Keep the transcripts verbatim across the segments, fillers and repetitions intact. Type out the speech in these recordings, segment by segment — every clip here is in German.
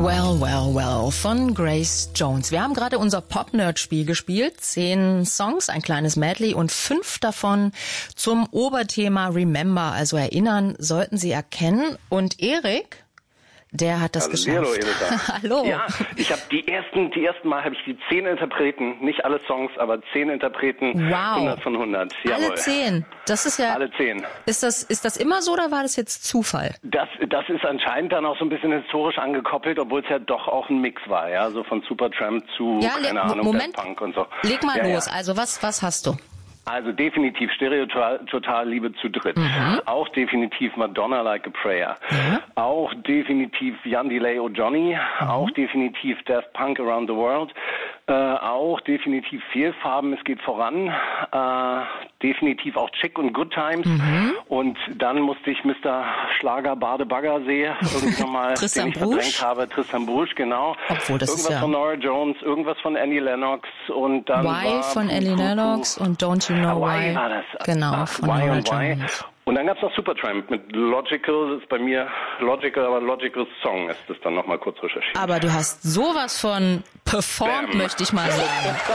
Well, well, well von Grace Jones. Wir haben gerade unser Pop-Nerd-Spiel gespielt. Zehn Songs, ein kleines Medley und fünf davon zum Oberthema Remember, also erinnern, sollten Sie erkennen. Und Erik, der hat das Hallo, geschafft. Hallo. Ja, ich habe die ersten, die ersten Mal habe ich die zehn Interpreten, nicht alle Songs, aber zehn Interpreten, wow. hundert von hundert. Jawohl. Alle zehn. Das ist ja. Alle zehn. Ist das, ist das immer so oder war das jetzt Zufall? Das, das ist anscheinend dann auch so ein bisschen historisch angekoppelt, obwohl es ja doch auch ein Mix war, ja, so von Supertramp zu, ja, keine Ahnung, Moment, Punk und so. Leg mal ja, los. Ja. Also was, was hast du? Also definitiv Stereo Total Liebe zu dritt. Mhm. Auch definitiv Madonna Like a Prayer. Mhm. Auch definitiv Jan Delay Oh Johnny. Mhm. Auch definitiv Daft Punk Around the World. Äh, auch definitiv Fehlfarben, es geht voran. Äh, definitiv auch Chick und Good Times. Mhm. Und dann musste ich Mister Schlager Bade Baggersee irgendwie nochmal, den ich verdrängt habe. Tristan Brusch, genau. Obwohl, das irgendwas ist ja von Nora Jones, irgendwas von Annie Lennox und dann Why von Annie Lennox und Don't You Know Why. Why war das? Genau, Ach, von Why Nora und Why. Jones. Und dann gab's noch Supertramp mit Logical, das ist bei mir Logical, aber Logical Song ist das dann nochmal kurz recherchiert. Aber du hast sowas von performt, Bam. Möchte ich mal sagen.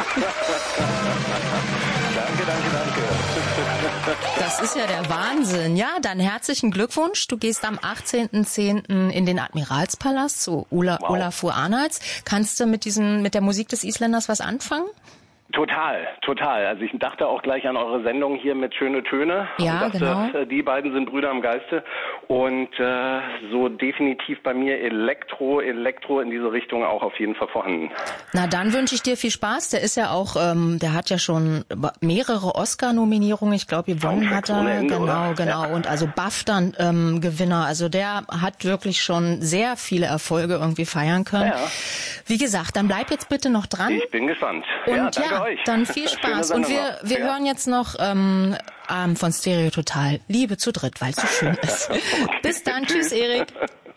Danke, danke, danke. Das ist ja der Wahnsinn. Ja, dann herzlichen Glückwunsch. Du gehst am achtzehnten zehnten in den Admiralspalast zu Ola, wow. Olafur Arnalds. Kannst du mit diesen, mit der Musik des Isländers was anfangen? Total, total. Also ich dachte auch gleich an eure Sendung hier mit Schöne Töne. Ja, und dachte, genau. Die beiden sind Brüder im Geiste. Und äh, so definitiv bei mir Elektro, Elektro in diese Richtung auch auf jeden Fall vorhanden. Na, dann wünsche ich dir viel Spaß. Der ist ja auch, ähm, der hat ja schon mehrere Oscar-Nominierungen. Ich glaube, gewonnen hat er. Ende, genau, oder? genau. Ja. Und also BAFTA-Gewinner. Ähm, also der hat wirklich schon sehr viele Erfolge irgendwie feiern können. Ja. Wie gesagt, dann bleib jetzt bitte noch dran. Ich bin gespannt. Und ja, danke ja, euch. Dann viel Spaß. Und wir, wir ja. hören jetzt noch ähm, ähm, von Stereo Total Liebe zu dritt, weil es so schön ist. Okay. Bis dann. Tschüss, Erik.